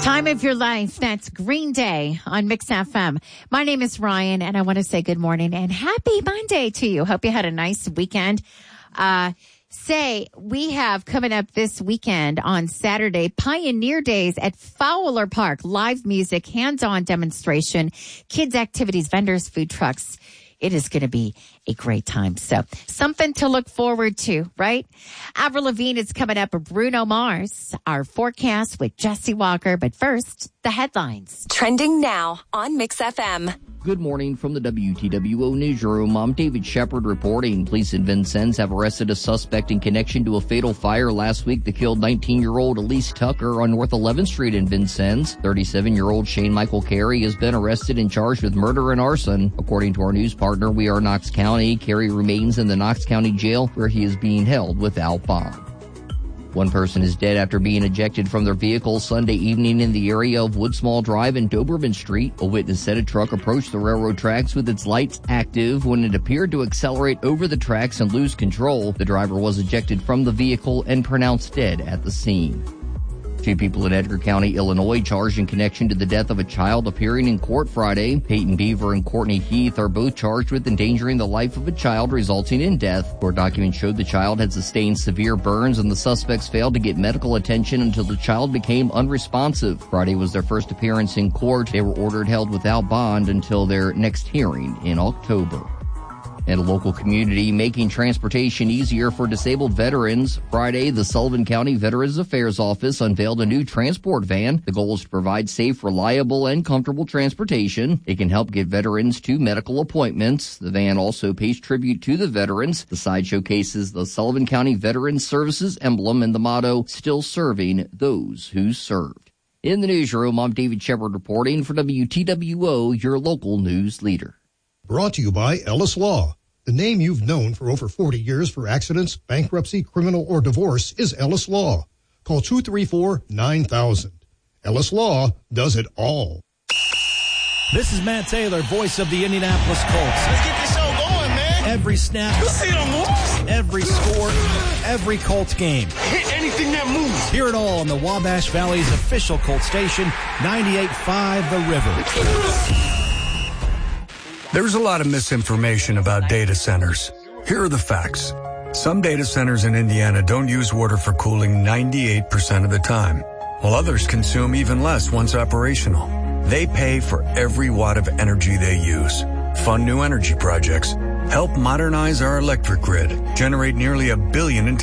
Time of your life. That's Green Day on Mix FM. My name is Ryan, and I want to say good morning and happy Monday to you. Hope you had a nice weekend. We have coming up this weekend on Saturday, Pioneer Days at Fowler Park. Live music, hands-on demonstration, kids' activities, vendors, food trucks. It is going to be a great time. So something to look forward to, right? Avril Lavigne is coming up, Bruno Mars, our forecast with Jesse Walker. But first, the headlines. Trending now on Mix FM. Good morning from the WTWO newsroom. I'm David Shepard reporting. Police in Vincennes have arrested a suspect in connection to a fatal fire last week that killed 19-year-old Elise Tucker on North 11th Street in Vincennes. 37-year-old Shane Michael Carey has been arrested and charged with murder and arson. According to our news partner, We Are Knox County, Carey remains in the Knox County Jail where he is being held without bond. One person is dead after being ejected from their vehicle Sunday evening in the area of Woodsmall Drive and Doberman Street. A witness said a truck approached the railroad tracks with its lights active when it appeared to accelerate over the tracks and lose control. The driver was ejected from the vehicle and pronounced dead at the scene. Two people in Edgar County, Illinois, charged in connection to the death of a child appearing in court Friday. Peyton Beaver and Courtney Heath are both charged with endangering the life of a child, resulting in death. Court documents showed the child had sustained severe burns, and the suspects failed to get medical attention until the child became unresponsive. Friday was their first appearance in court. They were ordered held without bond until their next hearing in October. And a local community making transportation easier for disabled veterans. Friday, the Sullivan County Veterans Affairs Office unveiled a new transport van. The goal is to provide safe, reliable, and comfortable transportation. It can help get veterans to medical appointments. The van also pays tribute to the veterans. The side showcases the Sullivan County Veterans Services emblem and the motto, "Still Serving Those Who Served." In the newsroom, I'm David Shepard reporting for WTWO, your local news leader. Brought to you by Ellis Law. The name you've known for over 40 years for accidents, bankruptcy, criminal, or divorce is Ellis Law. Call 234-9000. Ellis Law does it all. This is Matt Taylor, voice of the Indianapolis Colts. Let's get this show going, man. Every snap, You see them moves? every score, every Colts game. Hit anything that moves. Hear it all on the Wabash Valley's official Colts station, 98.5 The River. There's a lot of misinformation about data centers. Here are the facts. Some data centers in Indiana don't use water for cooling 98% of the time, while others consume even less once operational. They pay for every watt of energy they use. Fund new energy projects. Help modernize our electric grid. Generate nearly $1 billion in